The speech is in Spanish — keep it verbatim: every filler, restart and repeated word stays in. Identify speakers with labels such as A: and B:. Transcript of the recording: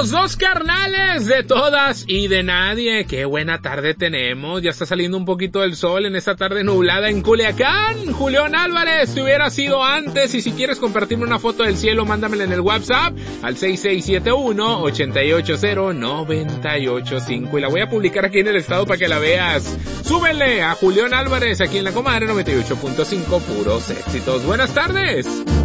A: Los dos carnales de todas y de nadie. Qué buena tarde tenemos. Ya está saliendo un poquito el sol en esta tarde nublada en Culiacán. Julián Álvarez, te hubiera sido antes. Y si quieres compartirme una foto del cielo, mándamela en el WhatsApp al seis seis siete uno, ocho ocho cero, nueve ocho cinco. Y la voy a publicar aquí en el estado para que la veas. Súbele a Julián Álvarez aquí en La Comadre noventa y ocho punto cinco, puros éxitos. Buenas tardes.